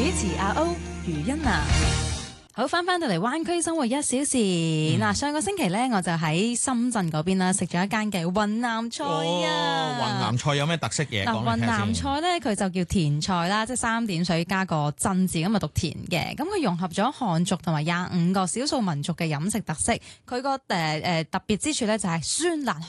主持阿歐余欣娜。好，翻到嚟灣區生活1小時。嗱，上個星期咧，我就喺深圳嗰邊啦，食咗一間嘅雲南菜啊。 雲南菜有咩特色嘢？ 雲南菜咧，佢就叫甜菜啦，即係3點水加個鎮字咁啊，讀甜嘅。咁佢融合咗漢族同埋25個少數民族嘅飲食特色。佢個特別之處咧就係酸辣